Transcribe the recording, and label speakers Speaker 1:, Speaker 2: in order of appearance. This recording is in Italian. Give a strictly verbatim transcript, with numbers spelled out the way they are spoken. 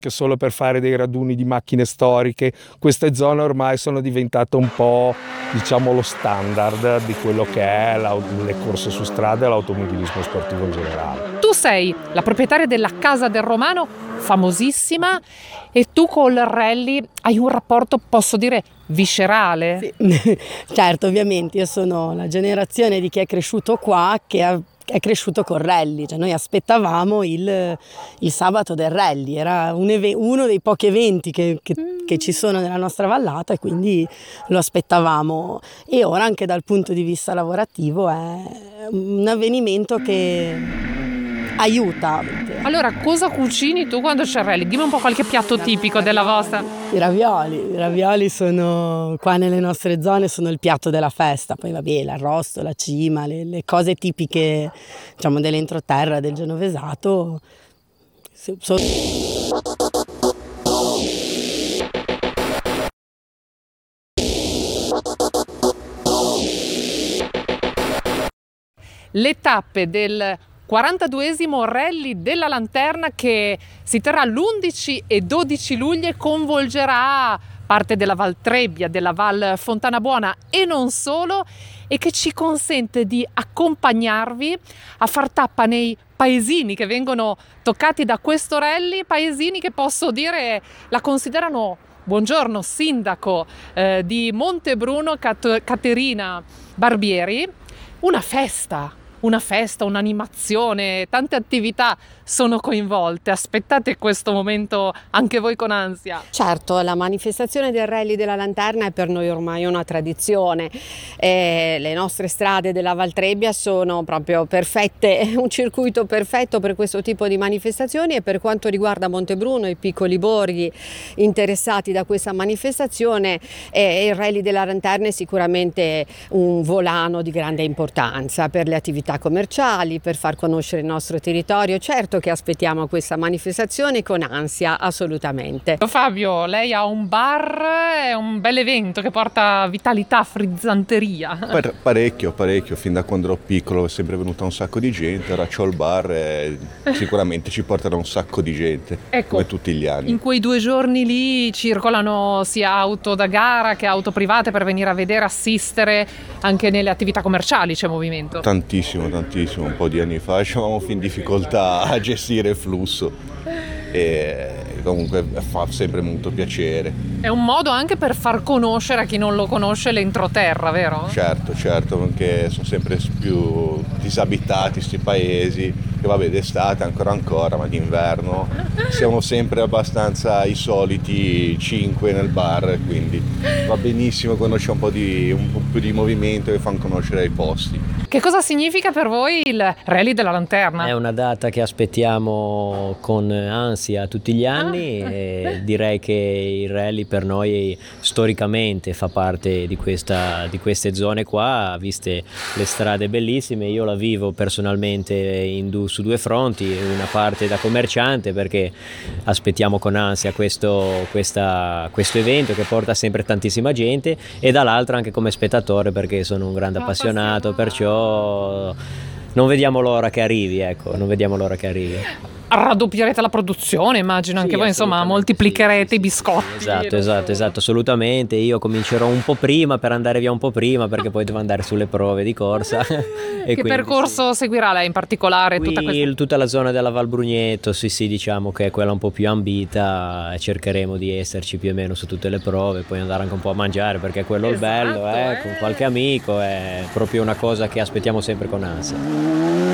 Speaker 1: che solo per fare dei raduni di macchine storiche. Queste zone ormai sono diventate un po', diciamo, lo standard di quello che è le corse su strada e l'automobilismo sportivo in generale.
Speaker 2: Tu sei la proprietaria della Casa del Romano, famosissima, e tu col rally hai un rapporto, posso dire, viscerale?
Speaker 3: Sì. Certo, ovviamente io sono la generazione di chi è cresciuto qua, che ha è cresciuto col rally, cioè noi aspettavamo il, il sabato del rally, era un eve- uno dei pochi eventi che, che, che ci sono nella nostra vallata, e quindi lo aspettavamo, e ora anche dal punto di vista lavorativo è un avvenimento che aiuta.
Speaker 2: Allora, cosa cucini tu quando c'è il rally? Dimmi un po' qualche piatto tipico della vostra.
Speaker 3: I ravioli, i ravioli sono qua nelle nostre zone, sono il piatto della festa, poi vabbè, l'arrosto, la cima, le, le cose tipiche, diciamo, dell'entroterra, del genovesato. Sono...
Speaker 2: Le tappe del quarantaduesimo Rally della Lanterna, che si terrà l'undici e dodici luglio e coinvolgerà parte della Val Trebbia, della Val Fontana Buona e non solo, e che ci consente di accompagnarvi a far tappa nei paesini che vengono toccati da questo rally, paesini che posso dire la considerano, buongiorno sindaco eh, di Montebruno, Cat- Caterina Barbieri, una festa. Una festa, un'animazione, tante attività sono coinvolte. Aspettate questo momento anche voi con ansia.
Speaker 4: Certo, la manifestazione del Rally della Lanterna è per noi ormai una tradizione. Eh, le nostre strade della Val Trebbia sono proprio perfette, un circuito perfetto per questo tipo di manifestazioni, e per quanto riguarda Montebruno e i piccoli borghi interessati da questa manifestazione, eh, il Rally della Lanterna è sicuramente un volano di grande importanza per le attività commerciali, per far conoscere il nostro territorio. Certo che aspettiamo questa manifestazione con ansia, assolutamente.
Speaker 2: Fabio, lei ha un bar, è un bel evento che porta vitalità, frizzanteria.
Speaker 5: Per, parecchio, parecchio, fin da quando ero piccolo è sempre venuta un sacco di gente, ora c'ho il bar e sicuramente ci porterà un sacco di gente, ecco, come tutti gli anni.
Speaker 2: In quei due giorni lì circolano sia auto da gara che auto private per venire a vedere, assistere, anche nelle attività commerciali c'è movimento.
Speaker 5: Tantissimo. tantissimo, un po' di anni fa eravamo fin in difficoltà a gestire il flusso, e comunque fa sempre molto piacere.
Speaker 2: È un modo anche per far conoscere a chi non lo conosce l'entroterra, vero?
Speaker 5: Certo, certo, perché sono sempre più disabitati questi paesi, che vabbè, d'estate ancora ancora, ma d'inverno siamo sempre abbastanza i soliti cinque nel bar, quindi va benissimo quando c'è un po' di, un po' più di movimento e fanno conoscere i posti.
Speaker 2: Che cosa significa per voi il Rally della Lanterna?
Speaker 6: È una data che aspettiamo con ansia tutti gli anni, ah. e direi che il rally per noi storicamente fa parte di, questa, di queste zone qua, viste le strade bellissime. Io la vivo personalmente in du, su due fronti, una parte da commerciante perché aspettiamo con ansia questo, questa, questo evento che porta sempre tantissima gente, e dall'altra anche come spettatore perché sono un grande appassionato, perciò non vediamo l'ora che arrivi, ecco, non vediamo l'ora che arrivi.
Speaker 2: Raddoppierete la produzione, immagino, anche
Speaker 6: sì,
Speaker 2: voi, insomma, moltiplicherete sì, i biscotti.
Speaker 6: Esatto, esatto, esatto, assolutamente. Io comincerò un po' prima per andare via un po' prima, perché poi devo andare sulle prove di corsa.
Speaker 2: E che percorso sì. seguirà lei in particolare?
Speaker 6: Qui,
Speaker 2: tutta, questa...
Speaker 6: tutta la zona della Val Brugneto, sì sì, diciamo che è quella un po' più ambita, e cercheremo di esserci più o meno su tutte le prove, poi andare anche un po' a mangiare, perché quello è esatto, il bello, eh, eh. con qualche amico, è proprio una cosa che aspettiamo sempre con ansia.